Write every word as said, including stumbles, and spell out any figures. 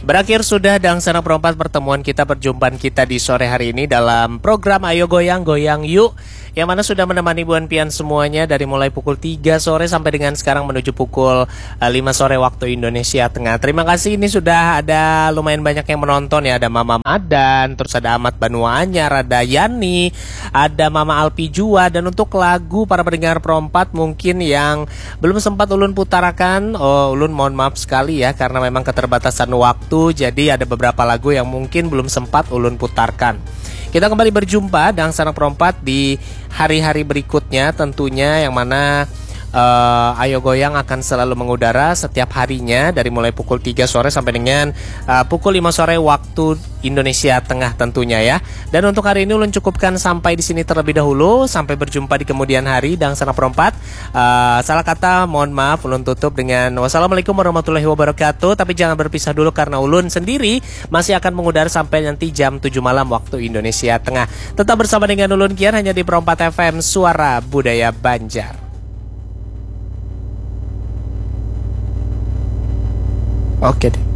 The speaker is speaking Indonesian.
Berakhir sudah Dangsana Perempat pertemuan kita, perjumpaan kita di sore hari ini dalam program Ayo Goyang Goyang Yuk, yang mana sudah menemani Buan Pian semuanya dari mulai pukul tiga sore sampai dengan sekarang menuju pukul uh, lima sore waktu Indonesia Tengah. Terima kasih, ini sudah ada lumayan banyak yang menonton ya. Ada Mama Adan, terus ada Ahmad Banua Anyar, ada Yani, ada Mama Alpi Jua. Dan untuk lagu para pendengar Perempat mungkin yang belum sempat Ulun putarakan, oh, Ulun mohon maaf sekali ya, karena memang keterbatasan waktu. Jadi ada beberapa lagu yang mungkin belum sempat Ulun putarkan. Kita kembali berjumpa Dangsana Perempat di hari-hari berikutnya tentunya, yang mana uh, Ayo Goyang akan selalu mengudara setiap harinya dari mulai pukul tiga sore sampai dengan uh, pukul lima sore waktu Indonesia Tengah tentunya ya. Dan untuk hari ini Ulun cukupkan sampai di sini terlebih dahulu. Sampai berjumpa di kemudian hari Dangsana Perempat. Uh, salah kata mohon maaf, Ulun tutup dengan wassalamualaikum warahmatullahi wabarakatuh. Tapi jangan berpisah dulu karena Ulun sendiri masih akan mengudara sampai nanti jam tujuh malam waktu Indonesia Tengah. Tetap bersama dengan Ulun Kian hanya di Perempat F M, Suara Budaya Banjar. Oke deh.